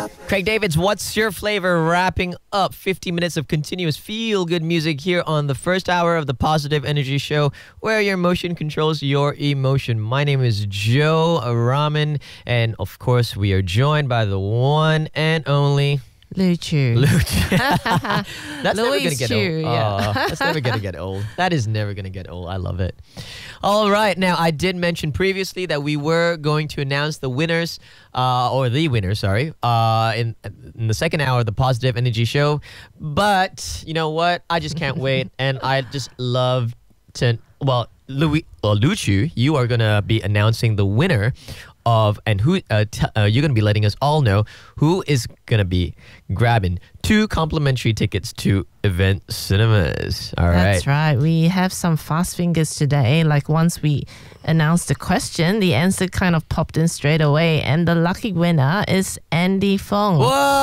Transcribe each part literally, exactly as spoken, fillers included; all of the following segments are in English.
Craig David's What's Your Flavor wrapping up fifty minutes of continuous feel-good music here on the first hour of the Positive Energy Show, where your emotion controls your emotion. My name is Joe Raman, and of course we are joined by the one and only... Lu Chu. Lu Chu. That's never Louis going to get Chu, old. yeah. Oh, that's never going to get old. That is never going to get old. I love it. All right. Now, I did mention previously that we were going to announce the winners, uh, or the winner, sorry, uh, in, in the second hour of the Positive Energy Show. But, you know what? I just can't wait. And I just love to, well, Louis, well, Lu Chu, you are going to be announcing the winner of, and who uh, t- uh, you're going to be letting us all know who is going to be grabbing two complimentary tickets to Event Cinemas. All right. That's right. We have some fast fingers today. Like once we announced the question, the answer kind of popped in straight away. And the lucky winner is Andy Fong.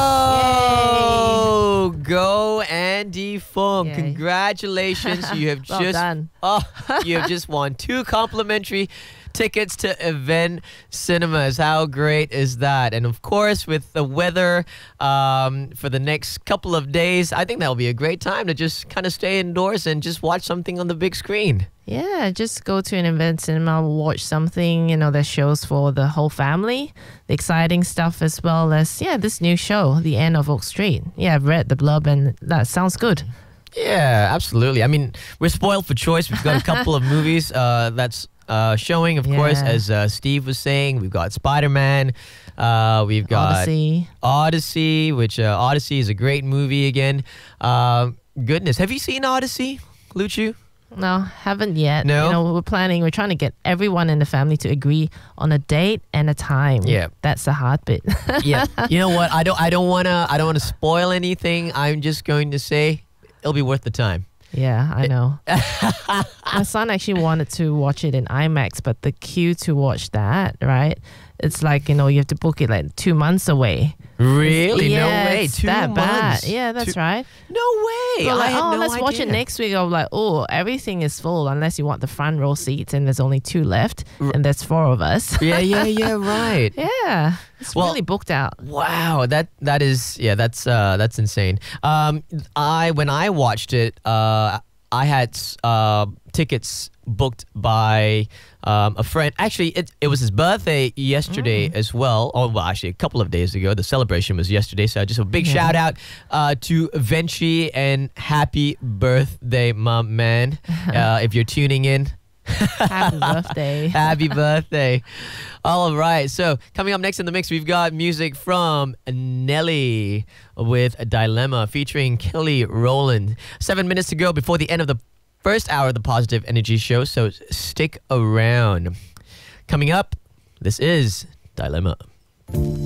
Whoa! Yay. Go Andy Fong. Yay. Congratulations. You have well just done. Oh, you have just won two complimentary tickets to Event Cinemas. How great is that? And of course, with the weather um, for the next couple of days, I think that'll be a great time to just kind of stay indoors and just watch something on the big screen. Yeah, just go to an event cinema, watch something. You know, there's shows for the whole family, the exciting stuff, as well as, yeah, this new show, The End of Oak Street. Yeah, I've read the blurb and that sounds good. Yeah, absolutely. I mean, we're spoiled for choice. We've got a couple of movies uh, that's uh, showing, of Yeah. course, as uh, Steve was saying. We've got Spider-Man. Uh, we've got Odyssey. Odyssey, which uh, Odyssey is a great movie again. Uh, goodness, have you seen Odyssey, Lu Chu? No, haven't yet. No? You know, we're planning, we're trying to get everyone in the family to agree on a date and a time. Yeah. That's the hard bit. Yeah. You know what? I don't. I don't wanna. I don't wanna spoil anything. I'm just going to say it'll be worth the time. Yeah, I know. My son actually wanted to watch it in IMAX, but the queue to watch that, right? It's like, you know, you have to book it like two months away. Really? Yeah, No way. it's Two that months. bad. Yeah, that's Two- right. No way. We're I like, had oh, no let's watch it idea. next week. I'm like, oh, everything is full unless you want the front row seats, and there's only two left, and there's four of us. Yeah, yeah, yeah. Right. Yeah, it's Well- really booked out. Wow, that that is yeah, that's uh, that's insane. Um, I when I watched it, uh, I had uh, tickets booked by um, a friend. Actually, it it was his birthday yesterday as well. Oh, well, actually, a couple of days ago. The celebration was yesterday, so just a big Yeah. shout out uh, to Venchi and happy birthday, my man. Uh, if you're tuning in. Happy birthday. Happy birthday. All right. So coming up next in the mix, we've got music from Nelly with a Dilemma featuring Kelly Rowland. Seven minutes to go before the end of the first hour of the Positive Energy Show. So stick around. Coming up, this is Dilemma.